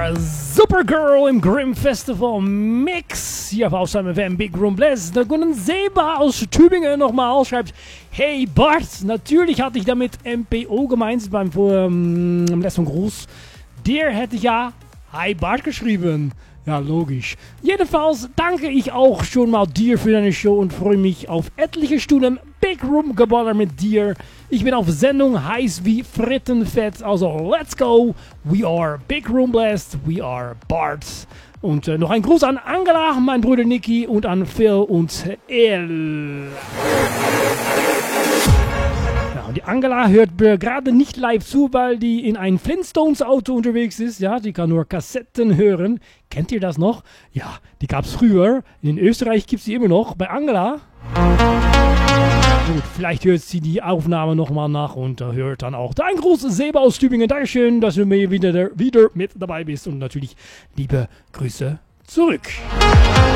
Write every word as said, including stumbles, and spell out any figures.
war Supergirl im Grimm Festival Mix. Hier auf Außerdem F M Big Room Blast. Der Gunnar Seba aus Tübingen nochmal schreibt: Hey Bart, natürlich hatte ich damit M P O gemeint beim ähm, letzten Gruß. Der hätte ja Hi Bart geschrieben. Ja, logisch. Jedenfalls danke ich auch schon mal dir für deine Show und freue mich auf etliche Stunden Big Room Geballer mit dir. Ich bin auf Sendung, heiß wie Frittenfett. Also, let's go. We are Big Room Blast. We are Bart. Und äh, noch ein Gruß an Angela, mein Bruder Niki und an Phil und El. Ja, und die Angela hört äh, gerade nicht live zu, weil die in ein Flintstones-Auto unterwegs ist. Ja, die kann nur Kassetten hören. Kennt ihr das noch? Ja, die gab es früher. In Österreich gibt es die immer noch. Bei Angela. Gut, vielleicht hört sie die Aufnahme nochmal nach und uh, hört dann auch dein großes Seba aus Tübingen. Dankeschön, dass du mir wieder, wieder mit dabei bist und natürlich liebe Grüße zurück.